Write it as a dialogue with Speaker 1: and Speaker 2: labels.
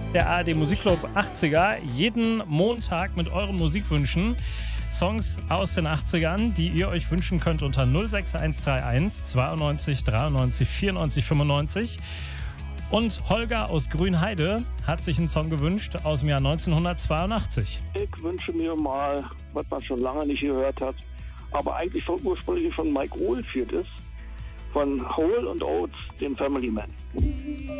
Speaker 1: der ARD Musikclub 80er. Jeden Montag mit euren Musikwünschen. Songs aus den 80ern, die ihr euch wünschen könnt unter 06131 92 93 94 95. Und Holger aus Grünheide hat sich einen Song gewünscht aus dem Jahr 1982.
Speaker 2: Ich wünsche mir mal, was man schon lange nicht gehört hat, aber eigentlich ursprünglich von Mike Oldfield ist, von Hole and Oates, dem Family Man.